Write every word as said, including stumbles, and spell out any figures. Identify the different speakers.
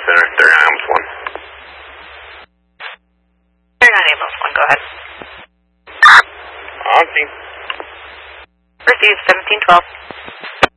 Speaker 1: center, thirty-nine ambulance one.
Speaker 2: thirty-nine ambulance one, go ahead.
Speaker 1: On scene.
Speaker 2: Received seventeen twelve.